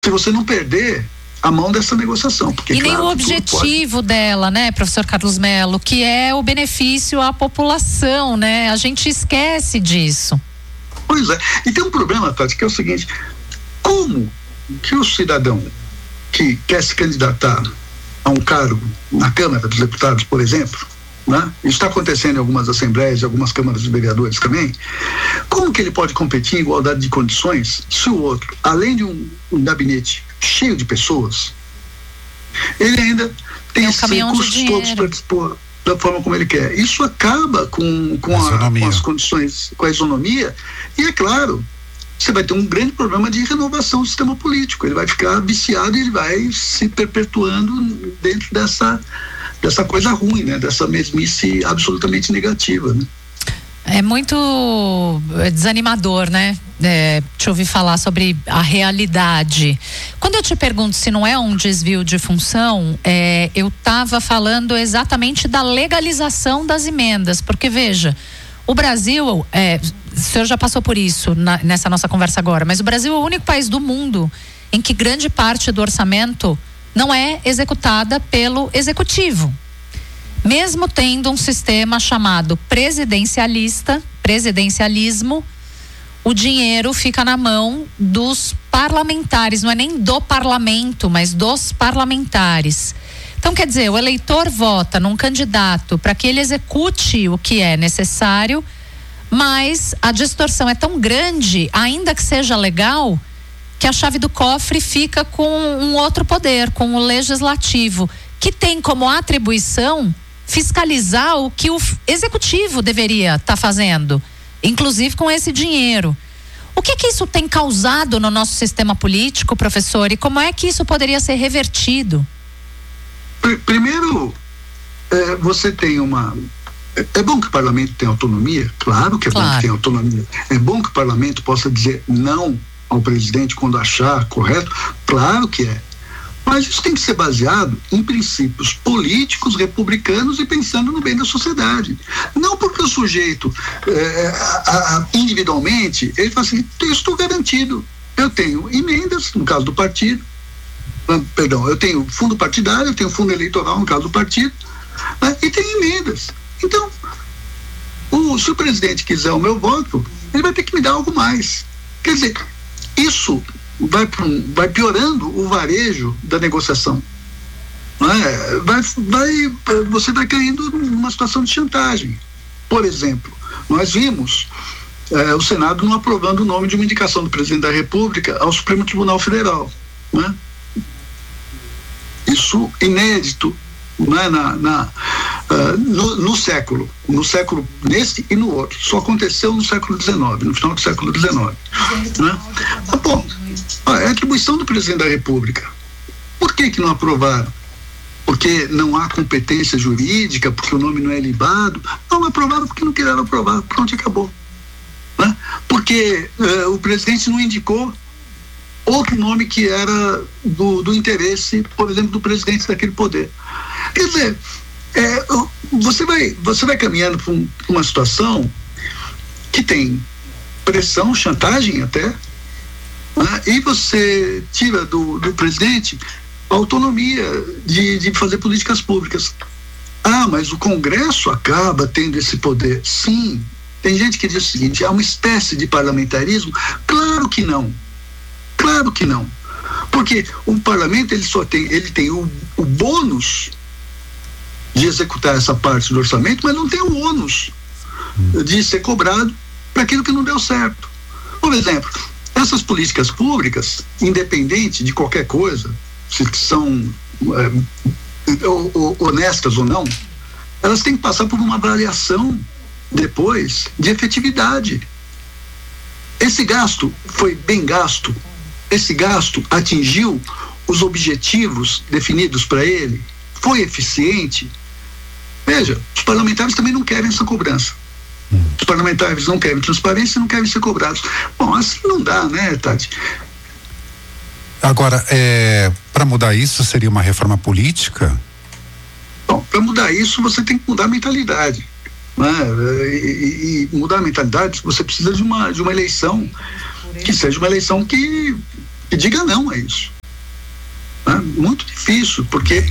se você não perder a mão dessa negociação. Porque, e nem o objetivo dela, né, professor Carlos Mello, que é o benefício à população, né? A gente esquece disso. Pois é. E tem um problema, Tati, que é o seguinte: como que o cidadão que quer se candidatar a um cargo na Câmara dos Deputados, por exemplo, né? Isso está acontecendo em algumas assembleias e algumas câmaras de vereadores também. Como que ele pode competir em igualdade de condições se o outro, além de um gabinete cheio de pessoas, ele ainda tem esses recursos todos para dispor da forma como ele quer? Isso acaba com as condições, com a isonomia, e é claro, você vai ter um grande problema de renovação do sistema político. Ele vai ficar viciado e ele vai se perpetuando dentro dessa coisa ruim, né? Dessa mesmice absolutamente negativa, né? É muito desanimador, né? Te ouvir falar sobre a realidade. Quando eu te pergunto se não é um desvio de função, eu estava falando exatamente da legalização das emendas, porque veja, o Brasil, o senhor já passou por isso nessa nossa conversa agora, mas o Brasil é o único país do mundo em que grande parte do orçamento não é executada pelo executivo. Mesmo tendo um sistema chamado presidencialismo, o dinheiro fica na mão dos parlamentares, não é nem do parlamento, mas dos parlamentares. Então, quer dizer, o eleitor vota num candidato para que ele execute o que é necessário, mas a distorção é tão grande, ainda que seja legal, que a chave do cofre fica com um outro poder, com o legislativo, que tem como atribuição fiscalizar o que o executivo deveria estar fazendo, inclusive com esse dinheiro. O que isso tem causado no nosso sistema político, professor, e como é que isso poderia ser revertido? Primeiro, você tem é bom que o parlamento tenha autonomia, claro que é bom que tenha autonomia. É bom que o parlamento possa dizer não ao presidente quando achar correto, claro que é. Mas isso tem que ser baseado em princípios políticos, republicanos e pensando no bem da sociedade. Não porque o sujeito, individualmente, ele fala assim: eu estou garantido, eu tenho emendas, no caso do partido, eu tenho fundo partidário, eu tenho fundo eleitoral, no caso do partido, né, e tenho emendas. Então, se o presidente quiser o meu voto, ele vai ter que me dar algo mais. Quer dizer, isso vai piorando o varejo da negociação. Você vai caindo numa situação de chantagem. Por exemplo, nós vimos o Senado não aprovando o nome de uma indicação do presidente da República ao Supremo Tribunal Federal, né? Isso inédito, né? No século, nesse e no outro. Só aconteceu no século XIX, no final do século XIX, né? Bom, é a atribuição do presidente da República. Por que não aprovaram? Porque não há competência jurídica, porque o nome não é libado? Não aprovaram porque não queriam aprovar, pronto, acabou, né? Porque o presidente não indicou outro nome que era do interesse, por exemplo, do presidente daquele poder. Quer dizer, você vai caminhando para uma situação que tem pressão, chantagem até, né? E você tira do presidente a autonomia de fazer políticas públicas. Mas o Congresso acaba tendo esse poder. Sim, tem gente que diz o seguinte: é uma espécie de parlamentarismo. Claro que não. Claro que não. Porque o parlamento ele tem o bônus de executar essa parte do orçamento, mas não tem o ônus de ser cobrado para aquilo que não deu certo. Por exemplo, essas políticas públicas, independente de qualquer coisa, se são honestas ou não, elas têm que passar por uma avaliação depois de efetividade. Esse gasto foi bem gasto? Esse gasto atingiu os objetivos definidos para ele? Foi eficiente? Veja, os parlamentares também não querem essa cobrança. Os parlamentares não querem transparência e não querem ser cobrados. Bom, assim não dá, né, Tati? Agora, para mudar isso, seria uma reforma política? Bom, para mudar isso, você tem que mudar a mentalidade, né? E mudar a mentalidade, você precisa de uma eleição que seja uma eleição que que diga não a isso. Muito difícil, porque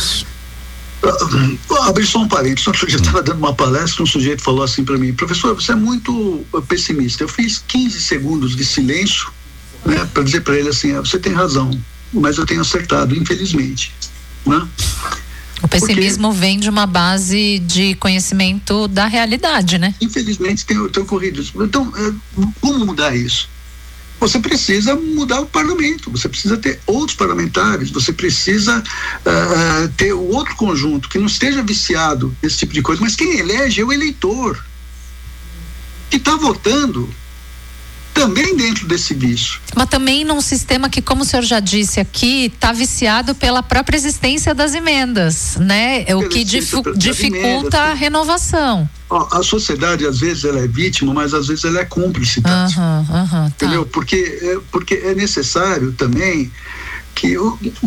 abrir só um parênteses, outro dia eu estava dando uma palestra, um sujeito falou assim para mim: professor, você é muito pessimista. Eu fiz 15 segundos de silêncio, né, para dizer para ele assim: você tem razão, mas eu tenho acertado, infelizmente, né? O pessimismo vem de uma base de conhecimento da realidade, né? Infelizmente tem ocorrido isso. Então, como mudar isso? Você precisa mudar o parlamento, você precisa ter outros parlamentares, você precisa ter o outro conjunto que não esteja viciado nesse tipo de coisa, mas quem elege é o eleitor, que está votando também dentro desse vício. Mas também num sistema que, como o senhor já disse aqui, está viciado pela própria existência das emendas, né? O que dificulta a renovação. A sociedade, às vezes, ela é vítima, mas às vezes ela é cúmplice. Entendeu? Tá. Porque é necessário também que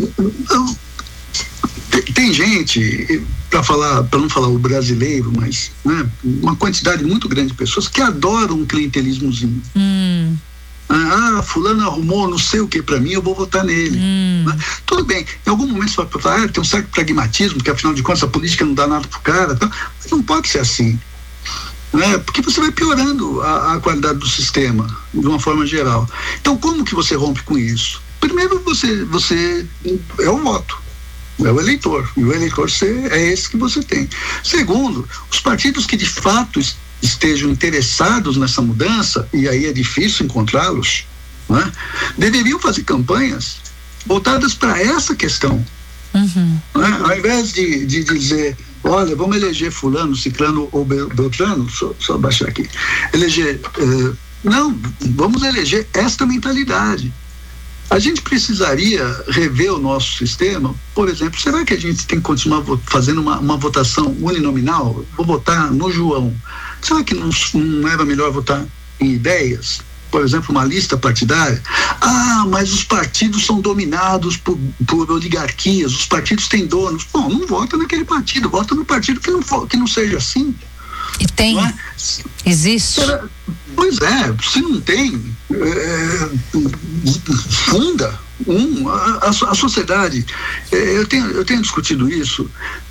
tem gente, para não falar o brasileiro, mas, né, uma quantidade muito grande de pessoas que adoram um clientelismozinho. Fulano arrumou não sei o que para mim, eu vou votar nele. Né? Tudo bem, em algum momento você vai falar, tem um certo pragmatismo, porque afinal de contas a política não dá nada pro cara, tá? Mas não pode ser assim, né? Porque você vai piorando a qualidade do sistema de uma forma geral. Então, como que você rompe com isso? Primeiro, você é o voto, é o eleitor, e o eleitor é esse que você tem. Segundo, os partidos que de fato estejam interessados nessa mudança, e aí é difícil encontrá-los, né, deveriam fazer campanhas voltadas para essa questão. Né? Ao invés de dizer, olha, vamos eleger fulano, ciclano ou beltrano, só abaixar aqui, não, vamos eleger esta mentalidade. A gente precisaria rever o nosso sistema. Por exemplo, será que a gente tem que continuar fazendo uma votação uninominal? Vou votar no João. Será que não era melhor votar em ideias? Por exemplo, uma lista partidária? Mas os partidos são dominados por oligarquias, os partidos têm donos. Bom, não vota naquele partido, vota no partido que não seja assim. E tem? Não é? Existe? Pois é, se não tem, funda a sociedade. Eu tenho discutido isso.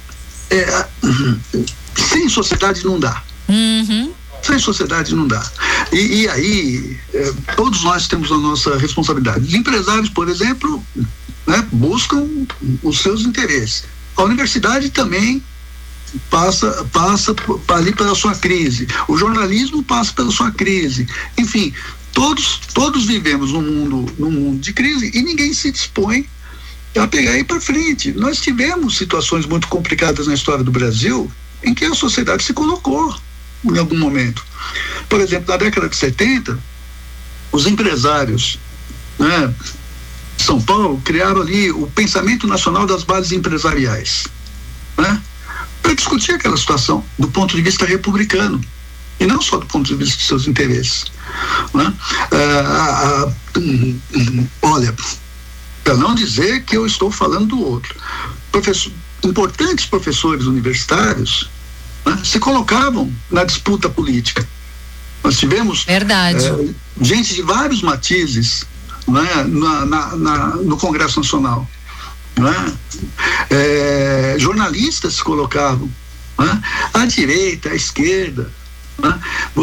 Sem sociedade não dá. Sem sociedade não dá. E aí, todos nós temos a nossa responsabilidade. Os empresários, por exemplo, né, buscam os seus interesses. A universidade também passa ali pela sua crise. O jornalismo passa pela sua crise. Enfim, todos vivemos num mundo de crise e ninguém se dispõe a pegar e ir para frente. Nós tivemos situações muito complicadas na história do Brasil em que a sociedade se colocou em algum momento. Por exemplo, na década de 70, os empresários, né, de São Paulo criaram ali o pensamento nacional das bases empresariais, né, para discutir aquela situação do ponto de vista republicano e não só do ponto de vista dos seus interesses, né? Olha, para não dizer que eu estou falando do outro, importantes professores universitários, né, se colocavam na disputa política. Nós tivemos gente de vários matizes, né, no Congresso Nacional. Jornalistas se colocavam, né? À direita, à esquerda, né?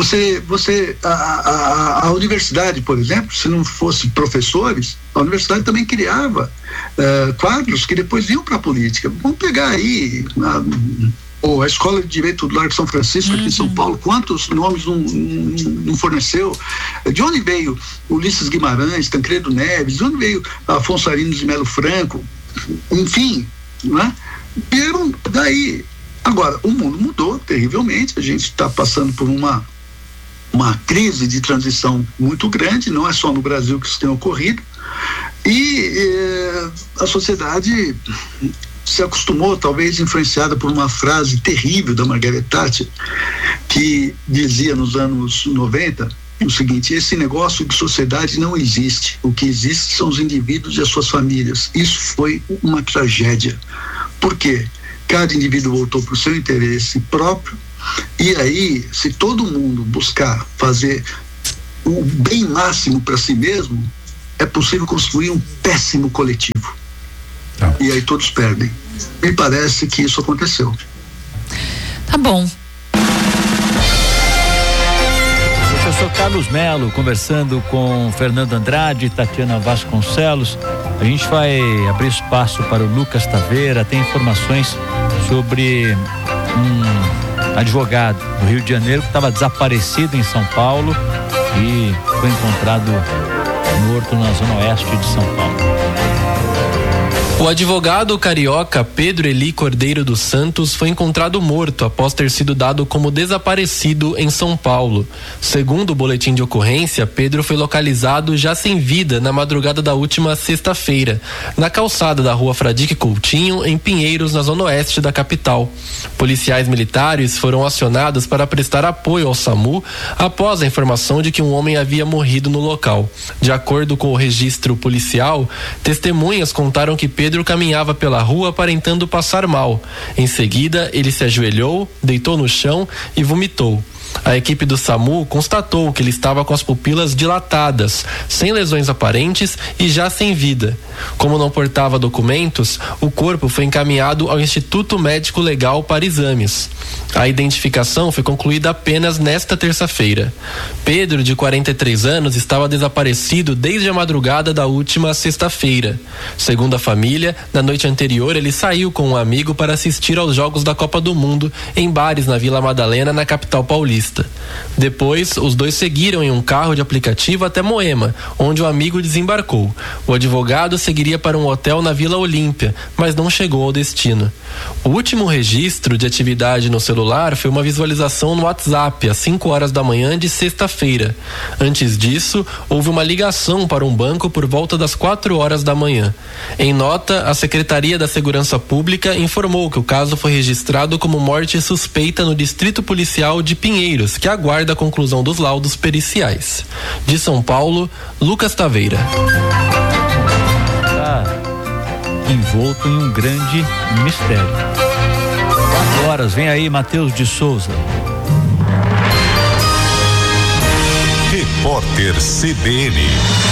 A universidade, por exemplo, se não fosse professores, a universidade também criava quadros que depois iam para a política. Vamos pegar aí a Escola de Direito do Largo São Francisco, aqui em São Paulo, quantos nomes não forneceu? De onde veio Ulisses Guimarães, Tancredo Neves, de onde veio Afonso Arinos de Melo Franco? Enfim, né? Vieram daí. Agora, o mundo mudou terrivelmente, a gente está passando por uma crise de transição muito grande, não é só no Brasil que isso tem ocorrido, e a sociedade se acostumou, talvez influenciada por uma frase terrível da Margaret Thatcher, que dizia nos anos 90 o seguinte: esse negócio de sociedade não existe, o que existe são os indivíduos e as suas famílias. Isso foi uma tragédia. Por quê? Cada indivíduo voltou para o seu interesse próprio, e aí, se todo mundo buscar fazer o bem máximo para si mesmo, é possível construir um péssimo coletivo. E aí todos perdem. Me parece que isso aconteceu. Tá bom. Professor Carlos Melo conversando com Fernando Andrade e Tatiana Vasconcelos. A gente vai abrir espaço para o Lucas Taveira. Tem informações sobre um advogado do Rio de Janeiro que estava desaparecido em São Paulo e foi encontrado morto na zona oeste de São Paulo. O advogado carioca Pedro Eli Cordeiro dos Santos foi encontrado morto após ter sido dado como desaparecido em São Paulo. Segundo o boletim de ocorrência, Pedro foi localizado já sem vida na madrugada da última sexta-feira, na calçada da rua Fradique Coutinho, em Pinheiros, na zona oeste da capital. Policiais militares foram acionados para prestar apoio ao SAMU após a informação de que um homem havia morrido no local. De acordo com o registro policial, testemunhas contaram que Pedro caminhava pela rua aparentando passar mal. Em seguida, ele se ajoelhou, deitou no chão e vomitou. A equipe do SAMU constatou que ele estava com as pupilas dilatadas, sem lesões aparentes e já sem vida. Como não portava documentos, o corpo foi encaminhado ao Instituto Médico Legal para exames. A identificação foi concluída apenas nesta terça-feira. Pedro, de 43 anos, estava desaparecido desde a madrugada da última sexta-feira. Segundo a família, na noite anterior ele saiu com um amigo para assistir aos Jogos da Copa do Mundo em bares na Vila Madalena, na capital paulista. Depois, os dois seguiram em um carro de aplicativo até Moema, onde o amigo desembarcou. O advogado seguiria para um hotel na Vila Olímpia, mas não chegou ao destino. O último registro de atividade no celular foi uma visualização no WhatsApp às 5 horas da manhã de sexta-feira. Antes disso, houve uma ligação para um banco por volta das 4 horas da manhã. Em nota, a Secretaria da Segurança Pública informou que o caso foi registrado como morte suspeita no Distrito Policial de Pinheiros, que aguarda a conclusão dos laudos periciais. De São Paulo, Lucas Taveira. Envolto em um grande mistério. 4 horas, vem aí Matheus de Souza. Repórter CBN.